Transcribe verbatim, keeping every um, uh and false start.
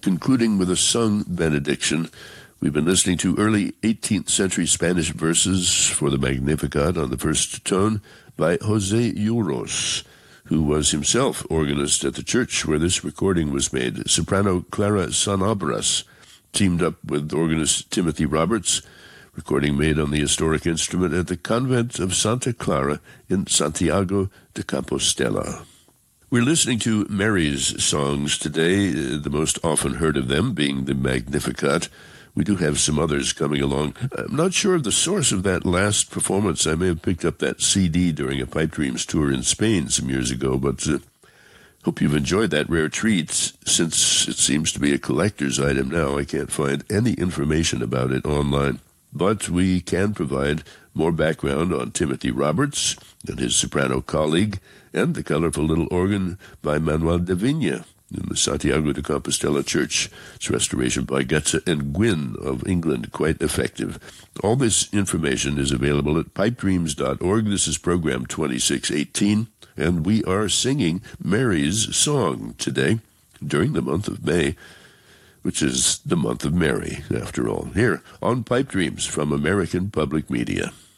concluding with a sung benediction. We've been listening to early eighteenth century Spanish verses for the Magnificat on the first tone by José Uros, who was himself organist at the church where this recording was made. Soprano Clara Sanabras teamed up with organist Timothy Roberts, recording made on the historic instrument at the convent of Santa Clara in Santiago de Compostela. We're listening to Mary's songs today, the most often heard of them being the Magnificat. We do have some others coming along. I'm not sure of the source of that last performance. I may have picked up that C D during a Pipe Dreams tour in Spain some years ago, but uh, hope you've enjoyed that rare treat. Since it seems to be a collector's item now, I can't find any information about it online. But we can provide more background on Timothy Roberts and his soprano colleague, and the colorful little organ by Manuel de Vigna in the Santiago de Compostela Church. Its restoration by Getza and Gwynn of England, quite effective. All this information is available at pipe dreams dot org. This is program twenty-six eighteen, and we are singing Mary's song today during the month of May, which is the month of Mary, after all, here on Pipe Dreams from American Public Media.